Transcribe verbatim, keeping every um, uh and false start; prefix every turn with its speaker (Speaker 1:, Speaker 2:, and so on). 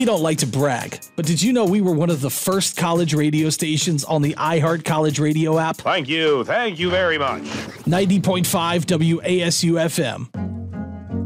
Speaker 1: We don't like to brag, but did you know we were one of the first college radio stations on the iHeart College Radio app?
Speaker 2: Thank you. Thank you very much.
Speaker 1: ninety point five W A S U F M.